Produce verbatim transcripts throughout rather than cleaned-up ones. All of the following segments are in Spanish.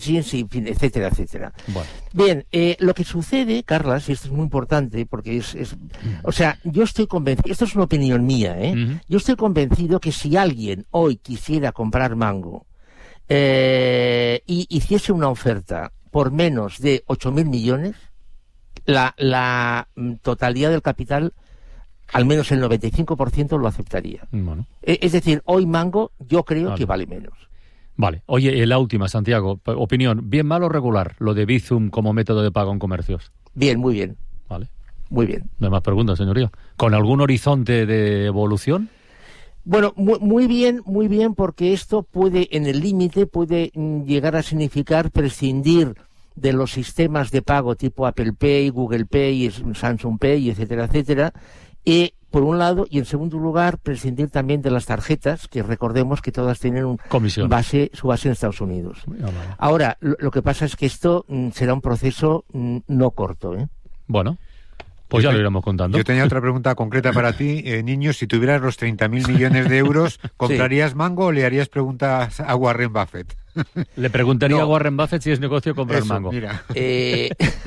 sí, sí, etcétera, etcétera. Bueno. Bien, eh, lo que sucede, Carlas, y esto es muy importante, porque es, es o sea, yo estoy convencido, esto es una opinión mía, ¿eh? Uh-huh. Yo estoy convencido que si alguien hoy quisiera comprar Mango eh, y hiciese una oferta por menos de ocho mil millones, la, la totalidad del capital, al menos el noventa y cinco por ciento lo aceptaría. Bueno. Es decir, hoy Mango yo creo vale. que vale menos. Vale. Oye, la última, Santiago, opinión, ¿bien, mal o regular lo de Bizum como método de pago en comercios? Bien, muy bien. Vale. Muy bien. No hay más preguntas, señoría. ¿Con algún horizonte de evolución? Bueno, muy, muy bien, muy bien, porque esto puede, en el límite, puede mm, llegar a significar prescindir de los sistemas de pago tipo Apple Pay, Google Pay, Samsung Pay, etcétera, etcétera, y por un lado, y en segundo lugar, prescindir también de las tarjetas, que recordemos que todas tienen un base, su base en Estados Unidos. Ah, vale. Ahora, lo, lo que pasa es que esto mm, será un proceso mm, no corto, ¿eh? Bueno, pues ya lo iremos contando. Yo tenía otra pregunta concreta para ti. Eh, niño, si tuvieras los treinta mil millones de euros, ¿comprarías sí. Mango o le harías preguntas a Warren Buffett? Le preguntaría no. a Warren Buffett si es negocio comprar Eso, Mango. Mira. Eh...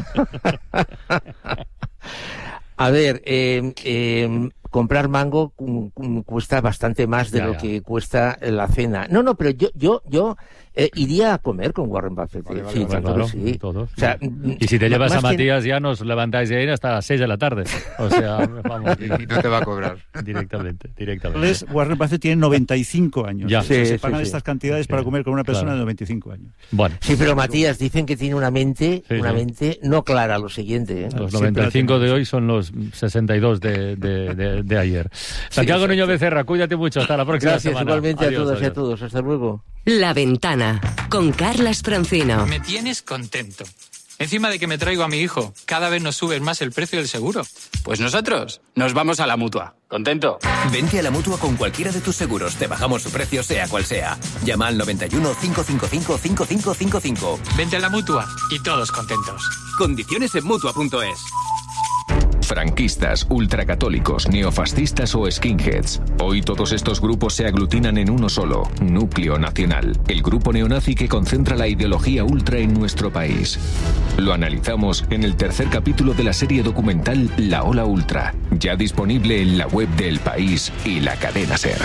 A ver, eh, eh, comprar Mango cuesta bastante más de ya, lo ya. que cuesta la cena. No, no, pero yo yo yo eh, iría a comer con Warren Buffett. Vale, vale, sí, vale, claro, sí. todos. O sea, y si te llevas a Matías que... ya nos levantáis de ahí hasta las seis de la tarde. O sea, vamos. Y no te va a cobrar. Directamente, directamente. Warren Buffett tiene noventa y cinco años. Ya. O sea, Sí, se sí, pagan sí. estas cantidades Sí, para comer con una persona claro. de noventa y cinco años. Bueno, Sí, pero Matías, dicen que tiene una mente, Sí, una sí. mente no clara, lo siguiente, ¿eh? los Siempre noventa y cinco la de tenemos. hoy son los sesenta y dos de, de, de, de ayer. Santiago sí, Niño sí. Becerra, cuídate mucho. Hasta la próxima Gracias semana. igualmente Adiós, a todas y a adiós. todos. Hasta luego. La Ventana, con Carlas Francino. Me tienes contento. Encima de que me traigo a mi hijo, cada vez nos subes más el precio del seguro. Pues nosotros nos vamos a la Mutua. ¿Contento? Vente a la Mutua con cualquiera de tus seguros. Te bajamos su precio sea cual sea. Llama al noventa y uno, cinco cinco cinco, cinco cinco cinco cinco. Vente a la Mutua y todos contentos. Condiciones en Mutua punto es. Franquistas, ultracatólicos, neofascistas o skinheads. Hoy todos estos grupos se aglutinan en uno solo, Núcleo Nacional, el grupo neonazi que concentra la ideología ultra en nuestro país. Lo analizamos en el tercer capítulo de la serie documental La Ola Ultra, ya disponible en la web de El País y la cadena SER.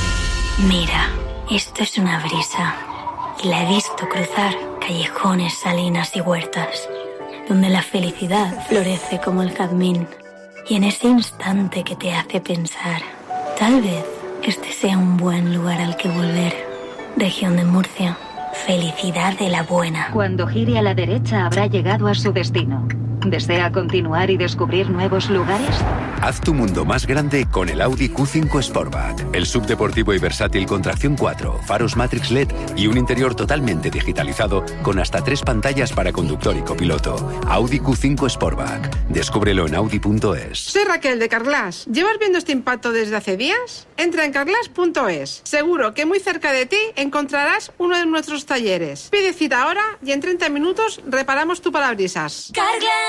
Mira, esto es una brisa y la he visto cruzar callejones, salinas y huertas, donde la felicidad florece como el jazmín. Y en ese instante que te hace pensar, tal vez este sea un buen lugar al que volver. Región de Murcia, felicidad de la buena. Cuando gire a la derecha habrá llegado a su destino. ¿Desea continuar y descubrir nuevos lugares? Haz tu mundo más grande con el Audi Q cinco Sportback. El subdeportivo y versátil con tracción cuatro, faros Matrix L E D y un interior totalmente digitalizado con hasta tres pantallas para conductor y copiloto. Audi Q cinco Sportback. Descúbrelo en Audi punto es. Soy Raquel de Carglass. ¿Llevas viendo este impacto desde hace días? Entra en carglass punto es. Seguro que muy cerca de ti encontrarás uno de nuestros talleres. Pide cita ahora y en treinta minutos reparamos tu parabrisas. Carglass.